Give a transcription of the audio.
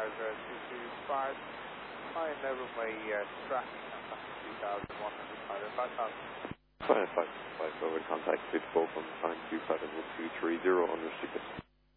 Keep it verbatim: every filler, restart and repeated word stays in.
five two two five. I know my uh, tracking number, two thousand one hundred five oh five thousand. five five five forward contact, fifty-four from time two five two three zero, unrestricted.